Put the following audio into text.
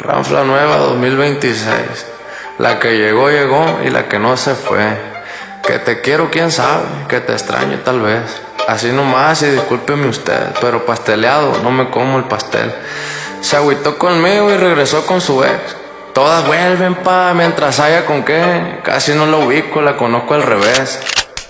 Ranfla nueva 2026. La que llegó, llegó y la que no se fue. Que te quiero, quién sabe, que te extraño tal vez. Así nomás y discúlpeme usted, pero pasteleado, no me como el pastel. Se agüitó conmigo y regresó con su ex. Todas vuelven pa, mientras haya con qué. Casi no la ubico, la conozco al revés.